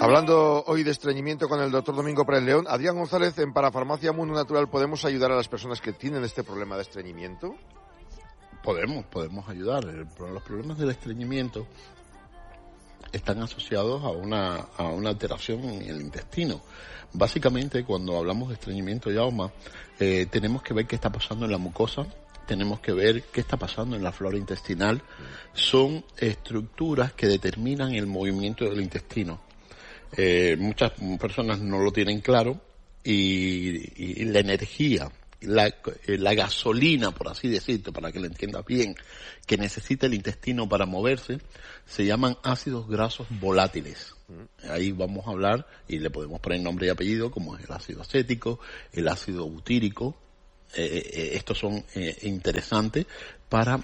Hablando hoy de estreñimiento con el doctor Domingo Pérez León, Adrián González, en Parafarmacia Mundo Natural, ¿podemos ayudar a las personas que tienen este problema de estreñimiento? Podemos ayudar. Los problemas del estreñimiento están asociados a una alteración en el intestino. Básicamente, cuando hablamos de estreñimiento, Jaume, tenemos que ver qué está pasando en la mucosa, tenemos que ver qué está pasando en la flora intestinal. Son estructuras que determinan el movimiento del intestino. Muchas personas no lo tienen claro y la energía, la gasolina, por así decirlo, para que lo entiendas bien, que necesita el intestino para moverse, se llaman ácidos grasos volátiles. Ahí vamos a hablar y le podemos poner nombre y apellido, como es el ácido acético, el ácido butírico. Estos son interesantes para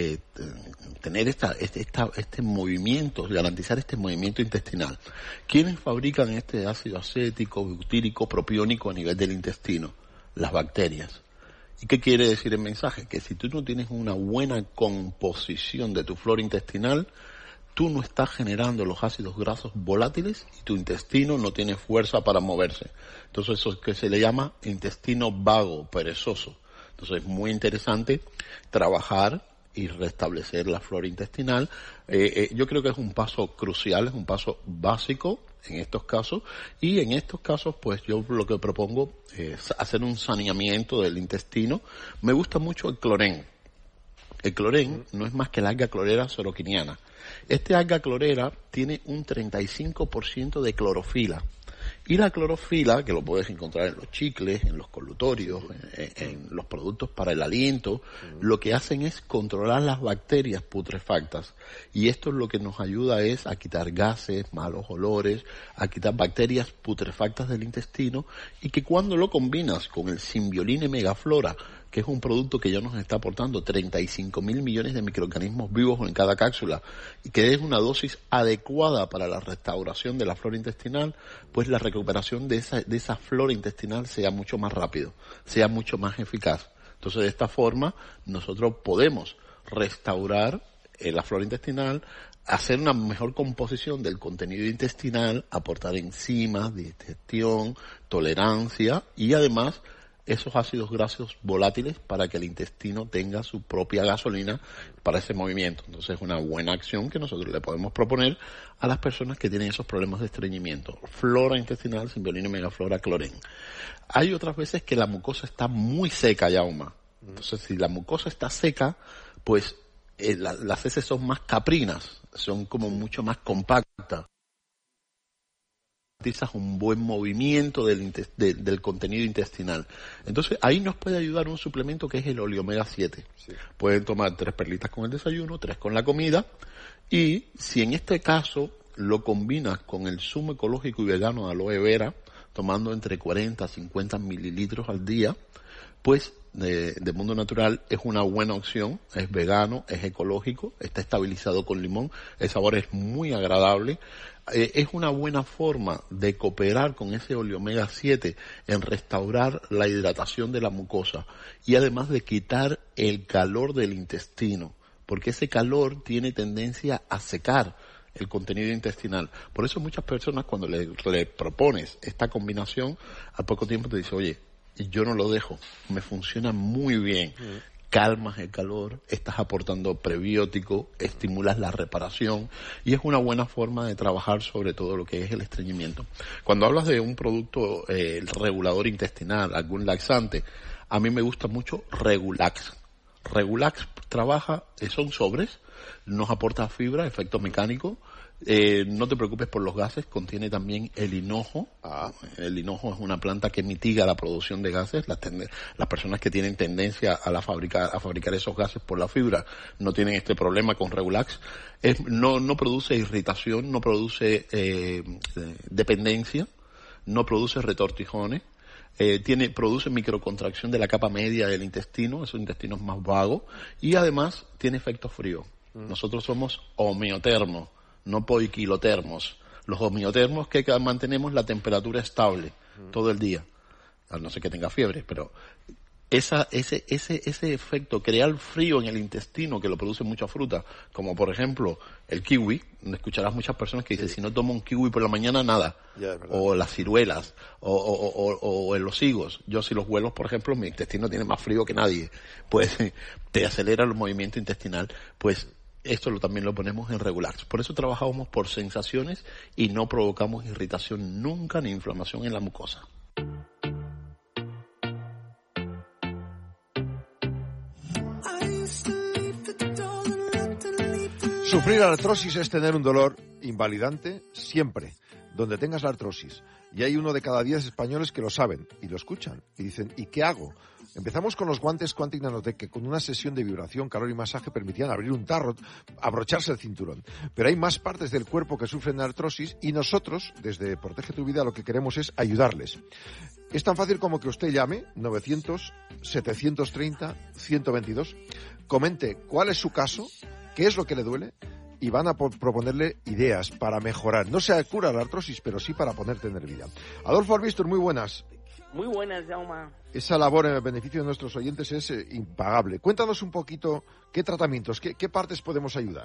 tener este movimiento, garantizar este movimiento intestinal. ¿Quiénes fabrican este ácido acético, butírico, propiónico a nivel del intestino? Las bacterias. ¿Y qué quiere decir el mensaje? Que si tú no tienes una buena composición de tu flora intestinal, tú no estás generando los ácidos grasos volátiles y tu intestino no tiene fuerza para moverse. Entonces eso es que se le llama intestino vago, perezoso. Entonces es muy interesante trabajar y restablecer la flora intestinal. Yo creo que es un paso crucial, es un paso básico en estos casos, y en estos casos pues yo lo que propongo es hacer un saneamiento del intestino. Me gusta mucho el clorén. El clorén no es más que la alga clorera soroquiniana. Este alga clorera tiene un 35% de clorofila. Y la clorofila, que lo puedes encontrar en los chicles, en los colutorios, en los productos para el aliento, lo que hacen es controlar las bacterias putrefactas. Y esto es lo que nos ayuda es a quitar gases, malos olores, a quitar bacterias putrefactas del intestino, y que cuando lo combinas con el Symbioline Megaflora, que es un producto que ya nos está aportando 35.000 millones de microorganismos vivos en cada cápsula, y que es una dosis adecuada para la restauración de la flora intestinal, pues la recuperación de esa flora intestinal sea mucho más rápido, sea mucho más eficaz. Entonces, de esta forma, nosotros podemos restaurar la flora intestinal, hacer una mejor composición del contenido intestinal, aportar enzimas, digestión, tolerancia, y además esos ácidos grasos volátiles para que el intestino tenga su propia gasolina para ese movimiento. Entonces es una buena acción que nosotros le podemos proponer a las personas que tienen esos problemas de estreñimiento. Flora intestinal, Symbioline Megaflora, clorén. Hay otras veces que la mucosa está muy seca, Jaume. Entonces si la mucosa está seca, pues las heces son más caprinas, son como mucho más compactas. Un buen movimiento del contenido intestinal. Entonces ahí nos puede ayudar un suplemento que es el oleomega 7. Sí. Pueden tomar 3 perlitas con el desayuno, 3 con la comida, y si en este caso lo combinas con el zumo ecológico y vegano de aloe vera, tomando entre 40 a 50 mililitros al día, pues de Mundo Natural es una buena opción. Es vegano, es ecológico, está estabilizado con limón, el sabor es muy agradable. Es una buena forma de cooperar con ese oleomega 7 en restaurar la hidratación de la mucosa y además de quitar el calor del intestino, porque ese calor tiene tendencia a secar el contenido intestinal. Por eso muchas personas, cuando le propones esta combinación, al poco tiempo te dicen, oye, yo no lo dejo, me funciona muy bien. Calmas el calor, estás aportando prebiótico, estimulas la reparación, y es una buena forma de trabajar sobre todo lo que es el estreñimiento. Cuando hablas de un producto regulador intestinal, algún laxante, a mí me gusta mucho Regulax. Regulax trabaja, son sobres, nos aporta fibra, efecto mecánico. No te preocupes por los gases, contiene también el hinojo. El hinojo es una planta que mitiga la producción de gases. Las personas que tienen tendencia a fabricar esos gases por la fibra no tienen este problema con Regulax. No produce irritación, no produce dependencia, no produce retortijones. Produce microcontracción de la capa media del intestino, esos intestinos más vagos, y además tiene efecto frío. Nosotros somos homeotermos, no poiquilotermos. Los homeotermos que mantenemos la temperatura estable todo el día, a no ser que tenga fiebre, pero ese efecto, crear frío en el intestino que lo produce mucha fruta, como por ejemplo el kiwi, donde escucharás muchas personas que dicen, si no tomo un kiwi por la mañana, nada. O las ciruelas, o en los higos. Yo si los huelos, por ejemplo, mi intestino tiene más frío que nadie. Pues te acelera el movimiento intestinal. Pues esto también lo ponemos en Regulax. Por eso trabajamos por sensaciones y no provocamos irritación nunca ni inflamación en la mucosa. Sufrir artrosis es tener un dolor invalidante siempre, donde tengas la artrosis. Y hay 1 de cada 10 españoles que lo saben y lo escuchan y dicen, ¿y qué hago? Empezamos con los guantes Quantic Nanotech, que con una sesión de vibración, calor y masaje permitían abrir un tarro, abrocharse el cinturón. Pero hay más partes del cuerpo que sufren de artrosis y nosotros, desde Protege tu Vida, lo que queremos es ayudarles. Es tan fácil como que usted llame 900-730-122, comente cuál es su caso, qué es lo que le duele, y van a proponerle ideas para mejorar. No se cura la artrosis, pero sí para poner tener vida. Adolfo Albistur, muy buenas. Muy buenas, Jaume. Esa labor en el beneficio de nuestros oyentes es impagable. Cuéntanos un poquito qué tratamientos, qué partes podemos ayudar.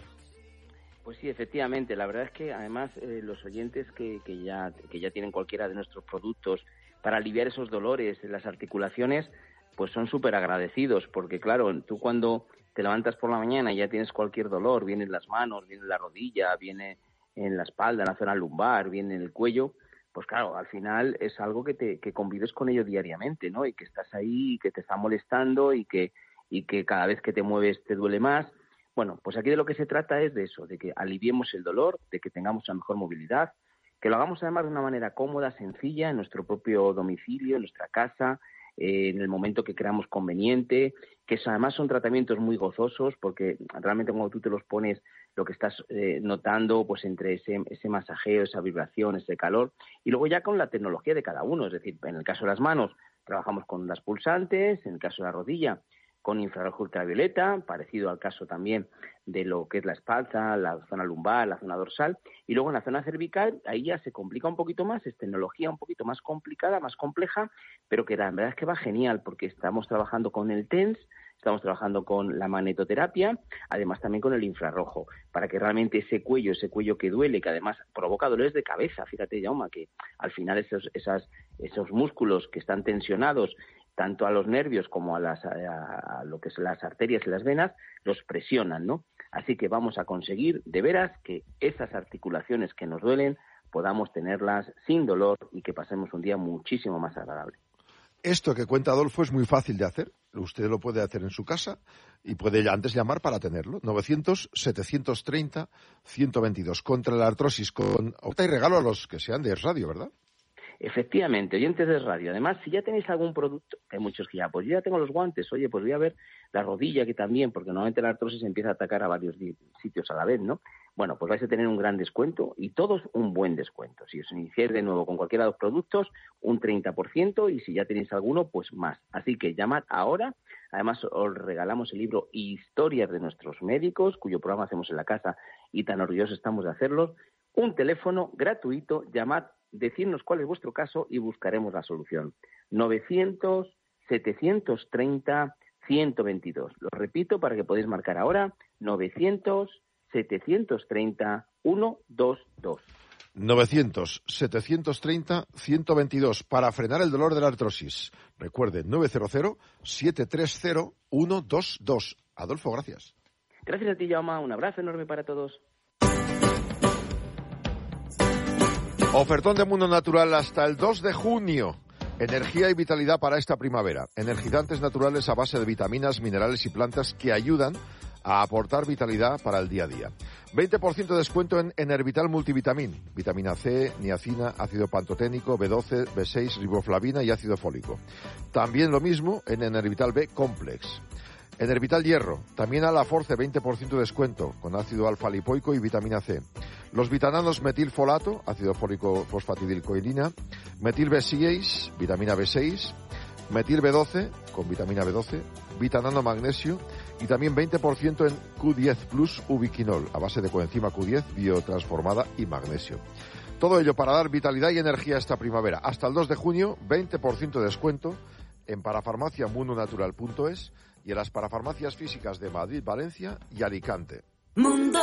Pues sí, efectivamente. La verdad es que además los oyentes que ya tienen cualquiera de nuestros productos para aliviar esos dolores en las articulaciones, pues son súper agradecidos, porque claro, tú cuando te levantas por la mañana y ya tienes cualquier dolor, viene en las manos, viene en la rodilla, viene en la espalda, en la zona lumbar, viene en el cuello, pues claro, al final es algo que convives con ello diariamente, ¿no? Y que estás ahí, que te está molestando y que cada vez que te mueves te duele más. Bueno, pues aquí de lo que se trata es de eso, de que aliviemos el dolor, de que tengamos una mejor movilidad, que lo hagamos además de una manera cómoda, sencilla, en nuestro propio domicilio, en nuestra casa, en el momento que creamos conveniente, que además son tratamientos muy gozosos, porque realmente cuando tú te los pones, lo que estás notando, pues entre ese masajeo, esa vibración, ese calor, y luego ya con la tecnología de cada uno, es decir, en el caso de las manos, trabajamos con ondas pulsantes, en el caso de la rodilla, con infrarrojo ultravioleta, parecido al caso también de lo que es la espalda, la zona lumbar, la zona dorsal, y luego en la zona cervical, ahí ya se complica un poquito más, es tecnología un poquito más complicada, más compleja, pero que la verdad es que va genial, porque estamos trabajando con el TENS, estamos trabajando con la magnetoterapia, además también con el infrarrojo, para que realmente ese cuello que duele, que además provoca dolores de cabeza, fíjate, Jaume, que al final esos músculos que están tensionados, tanto a los nervios como a lo que son las arterias y las venas, los presionan, ¿no? Así que vamos a conseguir, de veras, que esas articulaciones que nos duelen podamos tenerlas sin dolor y que pasemos un día muchísimo más agradable. Esto que cuenta Adolfo es muy fácil de hacer. Usted lo puede hacer en su casa y puede antes llamar para tenerlo. 900-730-122. Contra la artrosis, con oferta y regalo a los que sean de radio, ¿verdad? Efectivamente, oyentes de radio. Además, si ya tenéis algún producto, hay muchos que pues yo ya tengo los guantes, oye, pues voy a ver la rodilla que también, porque normalmente la artrosis empieza a atacar a varios sitios a la vez, ¿no? Bueno, pues vais a tener un gran descuento y todos un buen descuento. Si os iniciáis de nuevo con cualquiera de los productos, un 30% y si ya tenéis alguno, pues más. Así que llamad ahora. Además, os regalamos el libro Historias de nuestros médicos, cuyo programa hacemos en la casa y tan orgullosos estamos de hacerlo. Un teléfono gratuito, llamad, decidnos cuál es vuestro caso y buscaremos la solución. 900-730-122. Lo repito para que podáis marcar ahora, 900-730-122. 900-730-122 para frenar el dolor de la artrosis. Recuerden, 900-730-122. Adolfo, gracias. Gracias a ti, Jaume. Un abrazo enorme para todos. Ofertón de Mundo Natural hasta el 2 de junio. Energía y vitalidad para esta primavera. Energizantes naturales a base de vitaminas, minerales y plantas que ayudan a aportar vitalidad para el día a día. 20% de descuento en Enervital Multivitamin. Vitamina C, niacina, ácido pantoténico, B12, B6, riboflavina y ácido fólico. También lo mismo en Enervital B Complex. Enervital Hierro, también a la Force 20% de descuento, con ácido alfa-lipoico y vitamina C. Los vitananos metilfolato, ácido fólico fosfatidilcoilina, metil B6, vitamina B6, metil B12, con vitamina B12, vitanano magnesio y también 20% en Q10 Plus ubiquinol, a base de coenzima Q10, biotransformada y magnesio. Todo ello para dar vitalidad y energía esta primavera. Hasta el 2 de junio, 20% de descuento en parafarmaciamundonatural.es y en las parafarmacias físicas de Madrid, Valencia y Alicante. Mundo